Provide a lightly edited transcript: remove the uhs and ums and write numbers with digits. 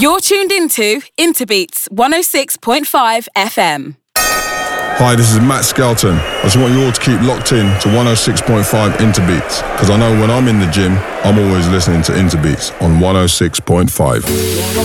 You're tuned into Interbeats 106.5 FM. Hi, this is Matt Skelton. I just want you all to keep locked in to 106.5 Interbeats, because I know when I'm in the gym, I'm always listening to Interbeats on 106.5.